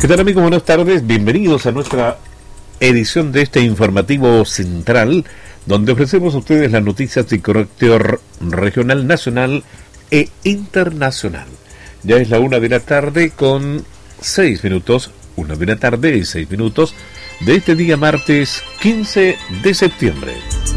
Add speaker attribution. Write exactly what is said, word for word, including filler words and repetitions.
Speaker 1: ¿Qué tal, amigos? Buenas tardes, bienvenidos a nuestra edición de este informativo central, donde ofrecemos a ustedes las noticias de carácter regional, nacional e internacional. Ya es la una de la tarde con seis minutos, una de la tarde y seis minutos de este día martes quince de septiembre.